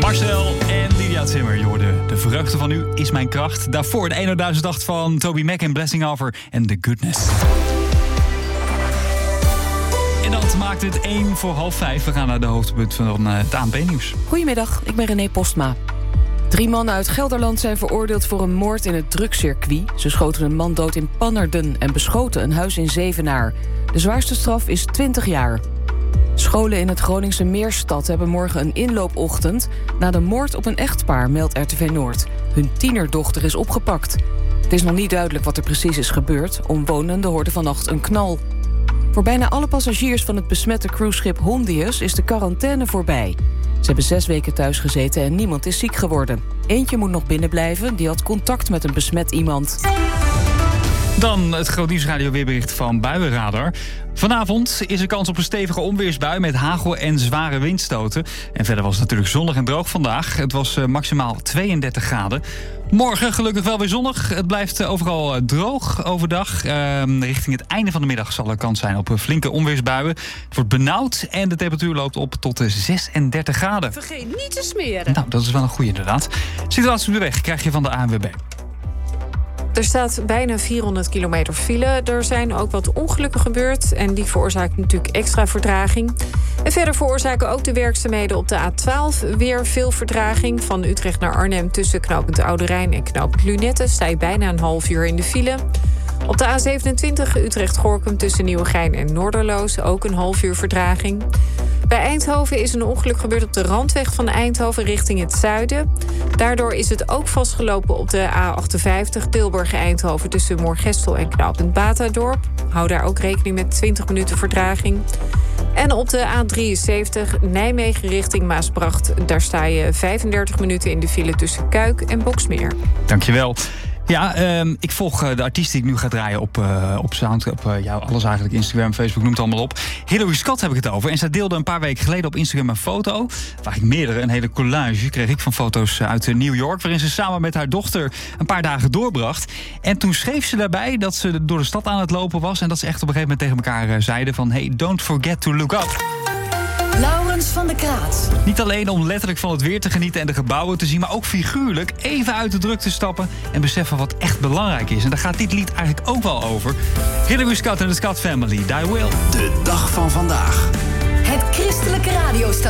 Marcel en Lydia Timmer, je hoorde De Vreugde van U is mijn kracht. Daarvoor de 1008 van Toby Mac en Blessing Over en The Goodness. En dat maakt het 4:45. We gaan naar de hoofdpunten van het ANP-nieuws. Goedemiddag, ik ben René Postma. 3 mannen uit Gelderland zijn veroordeeld voor een moord in het drugscircuit. Ze schoten een man dood in Pannerden en beschoten een huis in Zevenaar. De zwaarste straf is 20 jaar. Scholen in het Groningse Meerstad hebben morgen een inloopochtend na de moord op een echtpaar, meldt RTV Noord. Hun tienerdochter is opgepakt. Het is nog niet duidelijk wat er precies is gebeurd. Omwonenden hoorden vannacht een knal. Voor bijna alle passagiers van het besmette cruiseschip Hondius is de quarantaine voorbij. Ze hebben 6 weken thuis gezeten en niemand is ziek geworden. Eentje moet nog binnenblijven, die had contact met een besmet iemand. Dan het Groot Nieuwsradio weerbericht van Buienradar. Vanavond is er kans op een stevige onweersbui met hagel en zware windstoten. En verder was het natuurlijk zonnig en droog vandaag. Het was maximaal 32 graden. Morgen gelukkig wel weer zonnig. Het blijft overal droog overdag. Richting het einde van de middag zal er kans zijn op flinke onweersbuien. Het wordt benauwd en de temperatuur loopt op tot 36 graden. Vergeet niet te smeren. Nou, dat is wel een goeie inderdaad. Situatie op de weg krijg je van de ANWB. Er staat bijna 400 kilometer file. Er zijn ook wat ongelukken gebeurd en die veroorzaken natuurlijk extra vertraging. En verder veroorzaken ook de werkzaamheden op de A12 weer veel vertraging. Van Utrecht naar Arnhem tussen knooppunt Oude Rijn en knooppunt Lunette sta je bijna een half uur in de file. Op de A27 Utrecht-Gorkum tussen Nieuwegein en Noorderloos ook een half uur vertraging. Bij Eindhoven is een ongeluk gebeurd op de randweg van Eindhoven richting het zuiden. Daardoor is het ook vastgelopen op de A58 Tilburg-Eindhoven tussen Moorgestel en knooppunt Batadorp. Hou daar ook rekening met 20 minuten vertraging. En op de A73 Nijmegen richting Maasbracht. Daar sta je 35 minuten in de file tussen Kuik en Boksmeer. Dankjewel. Ja, ik volg de artiest die ik nu ga draaien op Sound, op alles eigenlijk, Instagram, Facebook, noem het allemaal op. Hilary Scott heb ik het over. En zij deelde een paar weken geleden op Instagram een foto, waar ik meerdere, een hele collage kreeg ik van foto's uit New York, waarin ze samen met haar dochter een paar dagen doorbracht. En toen schreef ze daarbij dat ze door de stad aan het lopen was en dat ze echt op een gegeven moment tegen elkaar zeiden van hey, don't forget to look up. Laurens van der Kraat. Niet alleen om letterlijk van het weer te genieten en de gebouwen te zien, maar ook figuurlijk even uit de druk te stappen en beseffen wat echt belangrijk is. En daar gaat dit lied eigenlijk ook wel over. Hilary Scott en de Scott Family, Die Will. De dag van vandaag. Het christelijke radiostation.